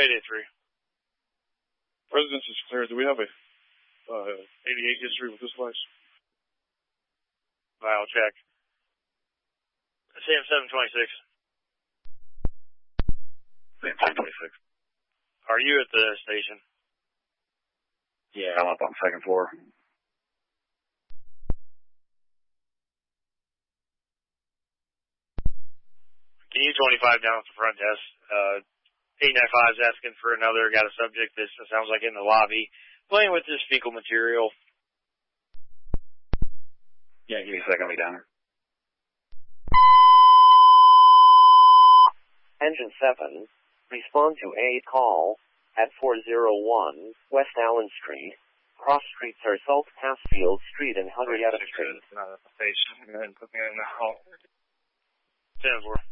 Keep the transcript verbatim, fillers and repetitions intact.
Payday three. Residence is clear. Do we have a uh, eighty-eight history with this place? I'll check. Sam seven twenty-six. Sam seven twenty-six. Are you at the station? Yeah, I'm up on the second floor. Can you twenty-five down at the front desk? Uh, eight ninety-five is asking for another. Got a subject that sounds like in the lobby. Playing with this fecal material. Yeah, give me a second. I'll be down there. Engine seven, respond to a call at four oh one West Allen Street. Cross streets are Salt Pass Field Street and Henrietta Street. Not at the station. And put me in the hall. ten four.